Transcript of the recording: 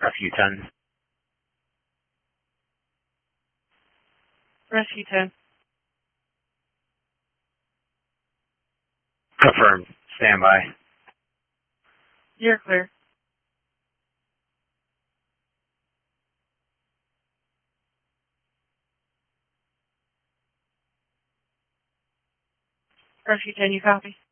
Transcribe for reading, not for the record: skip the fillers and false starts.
Rescue 10. Rescue 10. Confirmed. Standby. You're clear. Rescue 10, you copy?